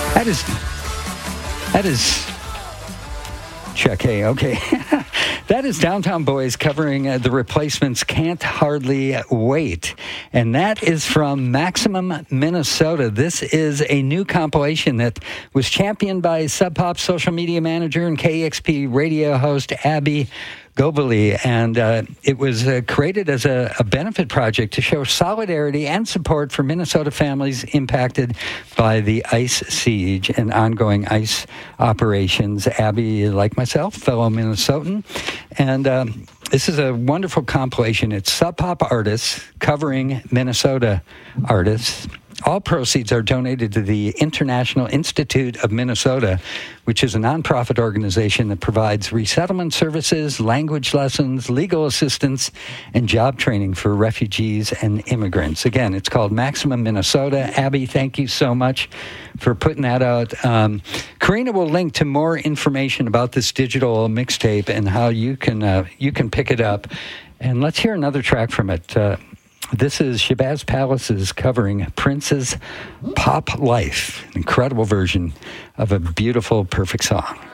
That is check. Hey, okay. That is Downtown Boys covering The Replacements' Can't Hardly Wait. And that is from Maximum, Minnesota. This is a new compilation that was championed by Sub Pop social media manager and KEXP radio host Abby Gobeli, and it was created as a benefit project to show solidarity and support for Minnesota families impacted by the ICE siege and ongoing ICE operations. Abby, like myself, fellow Minnesotan, and this is a wonderful compilation. It's Sub Pop artists covering Minnesota artists. All proceeds are donated to the International Institute of Minnesota, which is a nonprofit organization that provides resettlement services, language lessons, legal assistance, and job training for refugees and immigrants. Again, it's called Maximum Minnesota. Abby, thank you so much for putting that out. Karina will link to more information about this digital mixtape and how you can pick it up. And let's hear another track from it. This is Shabazz Palaces covering Prince's Pop Life, an incredible version of a beautiful, perfect song.